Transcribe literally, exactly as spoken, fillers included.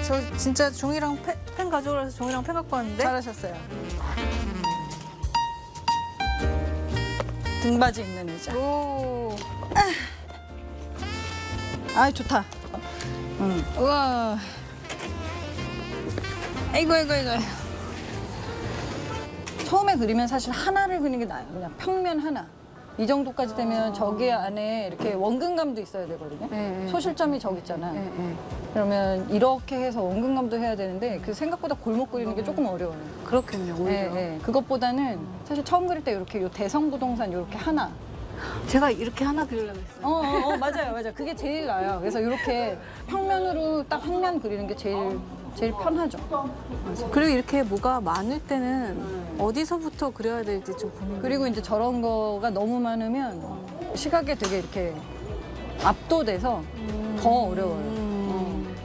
저 진짜 종이랑 펜, 펜 가져오라 해서 종이랑 펜 갖고 왔는데. 잘하셨어요. 등받이 있는 의자. 오. 아, 좋다. 응. 우와. 아이고, 아이고, 아이고. 처음에 그리면 사실 하나를 그리는 게 나아요. 그냥 평면 하나. 이 정도까지 되면 저기 안에 이렇게 원근감도 있어야 되거든요. 네, 소실점이 저기 있잖아. 네, 네. 그러면 이렇게 해서 원근감도 해야 되는데 그 생각보다 골목 그리는 게 조금 어려워요. 그렇겠네요, 오히려. 네, 네. 그것보다는 사실 처음 그릴 때 이렇게 요 대성부동산 이렇게 하나. 제가 이렇게 하나 그리려고 했어요. 어, 어, 어, 맞아요, 맞아요. 그게 제일 나아요. 그래서 이렇게 평면으로 딱 한 면 그리는 게 제일 제일 편하죠. 그리고 이렇게 뭐가 많을 때는 어디서부터 그려야 될지 좀 고민. 그리고 이제 저런 거가 너무 많으면 시각에 되게 이렇게 압도돼서 더 어려워요.